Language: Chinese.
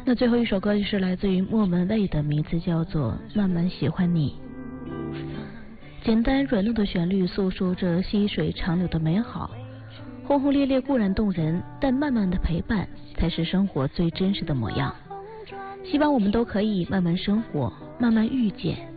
那最后一首歌就是来自于莫文蔚的，名字叫做《慢慢喜欢你》。简单软糯的旋律诉说着细水长流的美好，轰轰烈烈固然动人，但慢慢的陪伴才是生活最真实的模样。希望我们都可以慢慢生活，慢慢遇见，